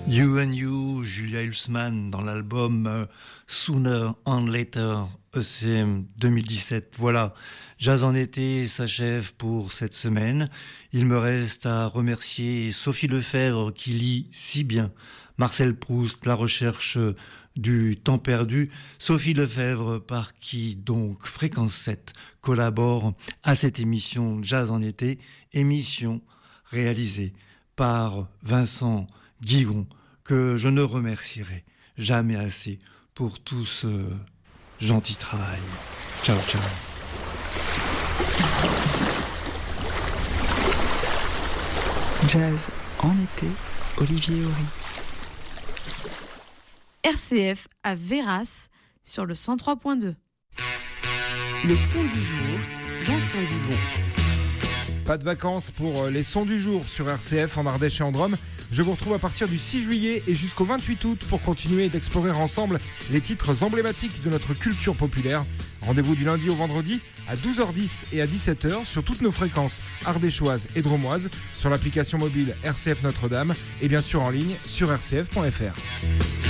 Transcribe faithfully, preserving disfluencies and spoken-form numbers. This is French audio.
You and You, Julia Hulsmann, dans l'album euh, Sooner and Later, E C M deux mille dix-sept. Voilà, Jazz en été s'achève pour cette semaine. Il me reste à remercier Sophie Lefebvre qui lit si bien Marcel Proust, La recherche du temps perdu. Sophie Lefebvre, par qui donc Fréquence sept collabore à cette émission Jazz en été, émission réalisée par Vincent Guigon, que je ne remercierai jamais assez pour tout ce gentil travail. Ciao, ciao. Jazz en été, Olivier Horry. R C F à Véras sur le cent trois point deux. Le son du jour, Vincent Guigon. Pas de vacances pour les sons du jour sur R C F en Ardèche et en Drôme. Je vous retrouve à partir du six juillet et jusqu'au vingt-huit août pour continuer d'explorer ensemble les titres emblématiques de notre culture populaire. Rendez-vous du lundi au vendredi à douze heures dix et à dix-sept heures sur toutes nos fréquences ardéchoises et drômoises, sur l'application mobile R C F Notre-Dame et bien sûr en ligne sur r c f point f r.